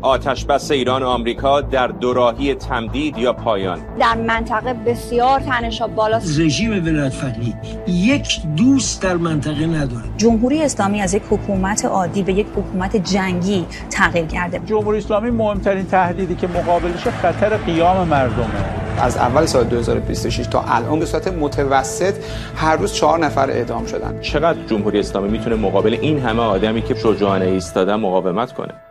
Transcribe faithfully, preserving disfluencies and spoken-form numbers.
آتش بس ایران و آمریکا در دوراهی تمدید یا پایان؟ در منطقه بسیار تنش‌ها بالاست. رژیم ولایت‌فقیه یک دوست در منطقه نداره. جمهوری اسلامی از یک حکومت عادی به یک حکومت جنگی تغییر کرده. جمهوری اسلامی مهمترین تهدیدی که مقابلش خطر قیام مردمه. از اول سال دو هزار و بیست و شش تا الان به صورت متوسط هر روز چهار نفر اعدام شدن. چقدر جمهوری اسلامی میتونه مقابل این همه آدمی که شجاعانه ایستادن مقاومت کنه؟